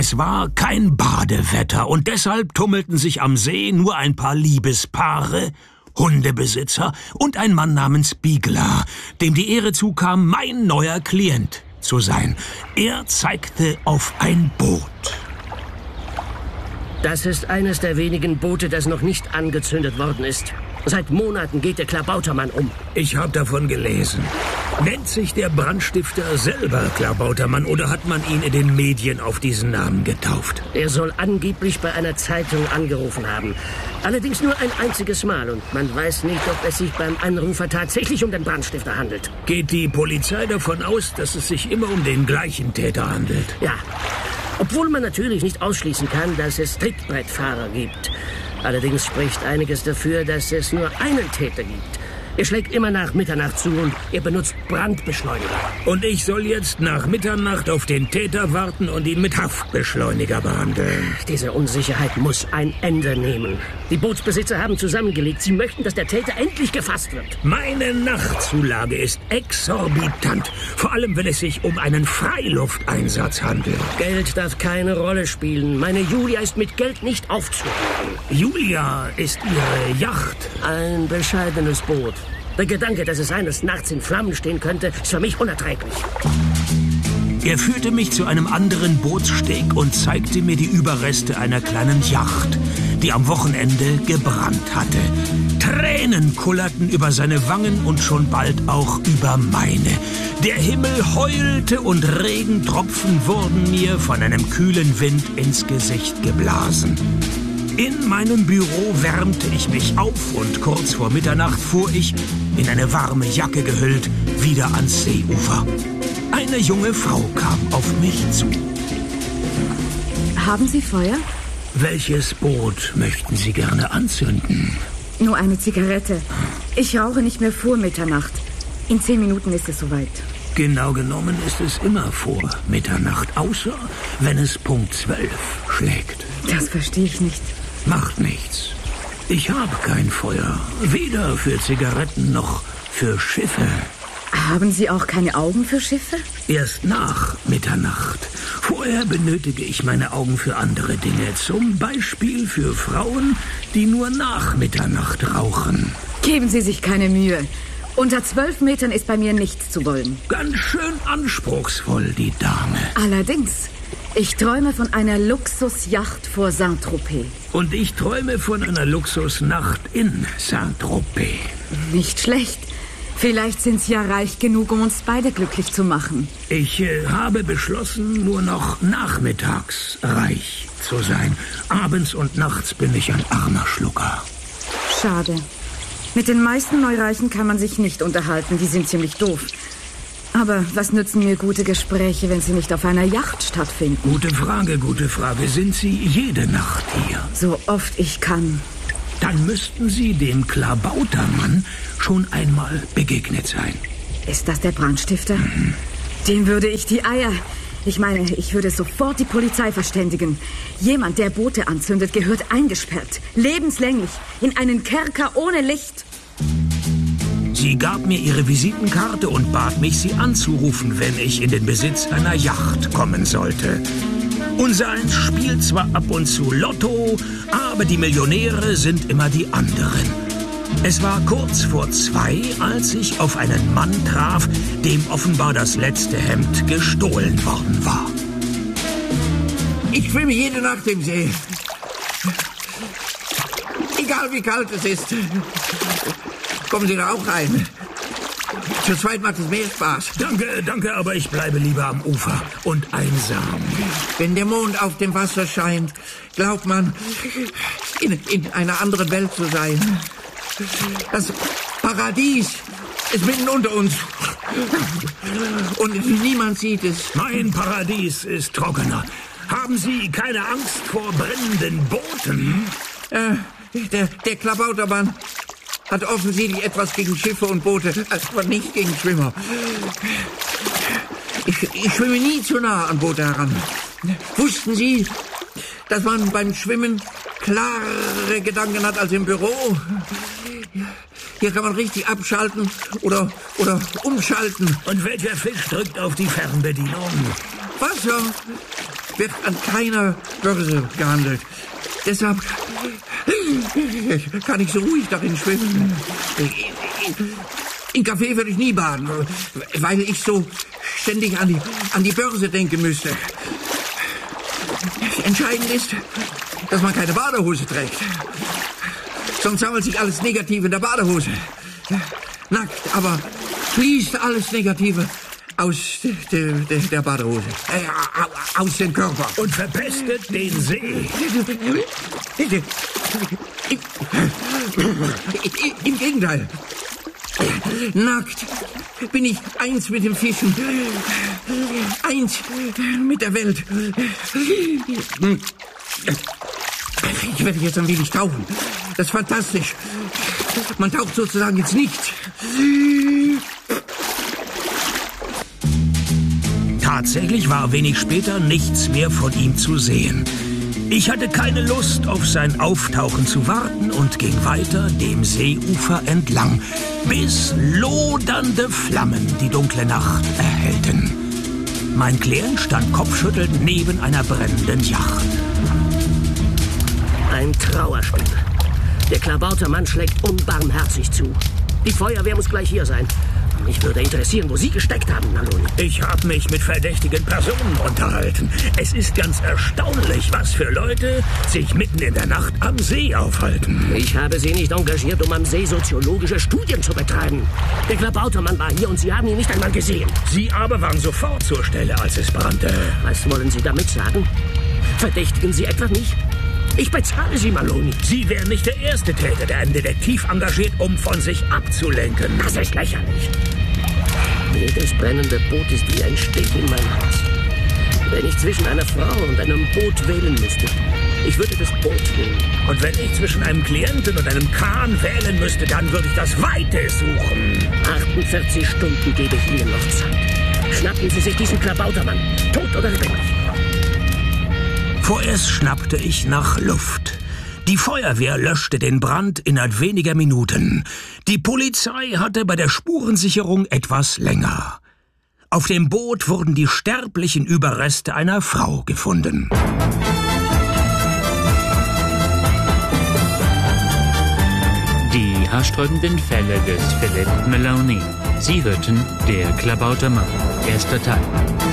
Es war kein Badewetter und deshalb tummelten sich am See nur ein paar Liebespaare, Hundebesitzer und ein Mann namens Bigler, dem die Ehre zukam, mein neuer Klient zu sein. Er zeigte auf ein Boot. Das ist eines der wenigen Boote, das noch nicht angezündet worden ist. Seit Monaten geht der Klabautermann um. Ich habe davon gelesen. Nennt sich der Brandstifter selber Klabautermann oder hat man ihn in den Medien auf diesen Namen getauft? Er soll angeblich bei einer Zeitung angerufen haben. Allerdings nur ein einziges Mal und man weiß nicht, ob es sich beim Anrufer tatsächlich um den Brandstifter handelt. Geht die Polizei davon aus, dass es sich immer um den gleichen Täter handelt? Ja, obwohl man natürlich nicht ausschließen kann, dass es Trittbrettfahrer gibt. Allerdings spricht einiges dafür, dass es nur einen Täter gibt. Er schlägt immer nach Mitternacht zu und er benutzt Brandbeschleuniger. Und ich soll jetzt nach Mitternacht auf den Täter warten und ihn mit Haftbeschleuniger behandeln. Diese Unsicherheit muss ein Ende nehmen. Die Bootsbesitzer haben zusammengelegt. Sie möchten, dass der Täter endlich gefasst wird. Meine Nachtzulage ist exorbitant. Vor allem, wenn es sich um einen Freilufteinsatz handelt. Geld darf keine Rolle spielen. Meine Julia ist mit Geld nicht aufzuhalten. Julia ist ihre Yacht. Ein bescheidenes Boot. Der Gedanke, dass es eines Nachts in Flammen stehen könnte, ist für mich unerträglich. Er führte mich zu einem anderen Bootssteg und zeigte mir die Überreste einer kleinen Yacht, die am Wochenende gebrannt hatte. Tränen kullerten über seine Wangen und schon bald auch über meine. Der Himmel heulte und Regentropfen wurden mir von einem kühlen Wind ins Gesicht geblasen. In meinem Büro wärmte ich mich auf und kurz vor Mitternacht fuhr ich, in eine warme Jacke gehüllt, wieder ans Seeufer. Eine junge Frau kam auf mich zu. Haben Sie Feuer? Welches Boot möchten Sie gerne anzünden? Nur eine Zigarette. Ich rauche nicht mehr vor Mitternacht. In 10 Minuten ist es soweit. Genau genommen ist es immer vor Mitternacht, außer wenn es Punkt 12 schlägt. Das verstehe ich nicht. Macht nichts. Ich habe kein Feuer. Weder für Zigaretten noch für Schiffe. Haben Sie auch keine Augen für Schiffe? Erst nach Mitternacht. Vorher benötige ich meine Augen für andere Dinge. Zum Beispiel für Frauen, die nur nach Mitternacht rauchen. Geben Sie sich keine Mühe. Unter 12 Metern ist bei mir nichts zu wollen. Ganz schön anspruchsvoll, die Dame. Allerdings. Ich träume von einer Luxusjacht vor Saint-Tropez. Und ich träume von einer Luxusnacht in Saint-Tropez. Nicht schlecht. Vielleicht sind Sie ja reich genug, um uns beide glücklich zu machen. Ich habe beschlossen, nur noch nachmittags reich zu sein. Abends und nachts bin ich ein armer Schlucker. Schade. Mit den meisten Neureichen kann man sich nicht unterhalten. Die sind ziemlich doof. Aber was nützen mir gute Gespräche, wenn sie nicht auf einer Yacht stattfinden? Gute Frage, gute Frage. Sind Sie jede Nacht hier? So oft ich kann. Dann müssten Sie dem Klabautermann schon einmal begegnet sein. Ist das der Brandstifter? Mhm. Dem würde ich die Eier... Ich meine, ich würde sofort die Polizei verständigen. Jemand, der Boote anzündet, gehört eingesperrt. Lebenslänglich. In einen Kerker ohne Licht. Sie gab mir ihre Visitenkarte und bat mich, sie anzurufen, wenn ich in den Besitz einer Yacht kommen sollte. Unsereins spielt zwar ab und zu Lotto, aber die Millionäre sind immer die anderen. Es war kurz vor 2, als ich auf einen Mann traf, dem offenbar das letzte Hemd gestohlen worden war. Ich schwimme jede Nacht im See. Egal wie kalt es ist. Kommen Sie da auch rein. Zu zweit macht es mehr Spaß. Danke, aber ich bleibe lieber am Ufer und einsam. Wenn der Mond auf dem Wasser scheint, glaubt man, in einer anderen Welt zu sein. Das Paradies ist mitten unter uns. Und niemand sieht es. Mein Paradies ist trockener. Haben Sie keine Angst vor brennenden Booten? Der Klabautermann hat offensichtlich etwas gegen Schiffe und Boote, aber nicht gegen Schwimmer. Ich schwimme nie zu nah an Boote heran. Wussten Sie, dass man beim Schwimmen klarere Gedanken hat als im Büro? Hier kann man richtig abschalten oder umschalten. Und welcher Fisch drückt auf die Fernbedienung? Wasser. wird an keiner Börse gehandelt. Deshalb kann ich so ruhig darin schwimmen. Im Café würde ich nie baden, weil ich so ständig an die Börse denken müsste. Entscheidend ist, dass man keine Badehose trägt. Sonst sammelt sich alles Negative in der Badehose. Nackt, aber fließt alles Negative aus der Badehose. Aus dem Körper. Und verpestet den See. Im Gegenteil. Nackt bin ich eins mit dem Fischen. Eins mit der Welt. Ich werde jetzt ein wenig tauchen. Das ist fantastisch. Man taucht sozusagen ins Nichts. Tatsächlich war wenig später nichts mehr von ihm zu sehen. Ich hatte keine Lust, auf sein Auftauchen zu warten und ging weiter dem Seeufer entlang, bis lodernde Flammen die dunkle Nacht erhellten. Mein Klient stand kopfschüttelnd neben einer brennenden Yacht. Ein Trauerspiel. Der Klabautermann schlägt unbarmherzig zu. Die Feuerwehr muss gleich hier sein. Mich würde interessieren, wo Sie gesteckt haben, Maloney. Ich habe mich mit verdächtigen Personen unterhalten. Es ist ganz erstaunlich, was für Leute sich mitten in der Nacht am See aufhalten. Ich habe Sie nicht engagiert, um am See soziologische Studien zu betreiben. Der Klabautermann war hier und Sie haben ihn nicht einmal gesehen. Sie aber waren sofort zur Stelle, als es brannte. Was wollen Sie damit sagen? Verdächtigen Sie etwa mich? Ich bezahle Sie, Maloney. Sie wären nicht der erste Täter, der einen Detektiv engagiert, um von sich abzulenken. Das ist lächerlich. Jedes brennende Boot ist wie ein Stich in mein Herz. Wenn ich zwischen einer Frau und einem Boot wählen müsste, ich würde das Boot wählen. Und wenn ich zwischen einem Klienten und einem Kahn wählen müsste, dann würde ich das Weite suchen. 48 Stunden gebe ich Ihnen noch Zeit. Schnappen Sie sich diesen Klabautermann, tot oder lebendig. Vorerst schnappte ich nach Luft. Die Feuerwehr löschte den Brand innerhalb weniger Minuten. Die Polizei hatte bei der Spurensicherung etwas länger. Auf dem Boot wurden die sterblichen Überreste einer Frau gefunden. Die haarsträubenden Fälle des Philip Maloney. Sie hörten Der Klabautermann, erster Teil.